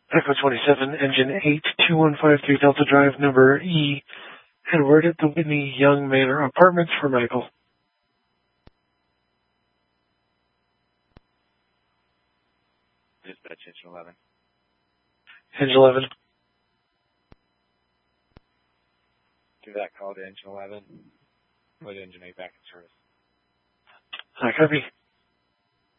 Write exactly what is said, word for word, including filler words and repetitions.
Echo twenty-seven, engine eight two one five three Delta Drive, number E, Edward at the Whitney Young Manor Apartments for Michael. Dispatch, engine eleven. Engine eleven. Give that call to engine eleven. Put engine eight back in service. I copy.